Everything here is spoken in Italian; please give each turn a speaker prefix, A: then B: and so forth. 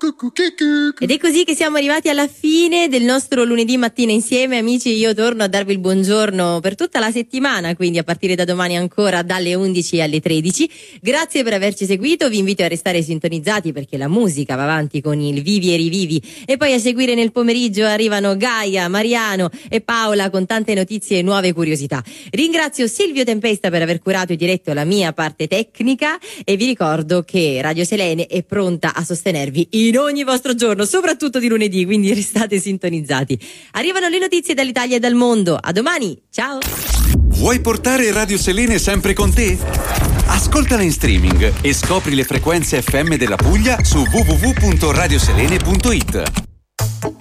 A: Ed è così che siamo arrivati alla fine del nostro lunedì mattina insieme, amici. Io torno a darvi il buongiorno per tutta la settimana, quindi a partire da domani ancora dalle 11 alle 13. Grazie per averci seguito, vi invito a restare sintonizzati perché la musica va avanti con il Vivi e Rivivi, e poi a seguire nel pomeriggio arrivano Gaia, Mariano e Paola con tante notizie e nuove curiosità. Ringrazio Silvio Tempesta per aver curato e diretto la mia parte tecnica e vi ricordo che Radio Selene è pronta a sostenervi in ogni vostro giorno, soprattutto di lunedì, quindi restate sintonizzati. Arrivano le notizie dall'Italia e dal mondo. A domani, ciao!
B: Vuoi portare Radio Selene sempre con te? Ascoltala in streaming e scopri le frequenze FM della Puglia su www.radioselene.it.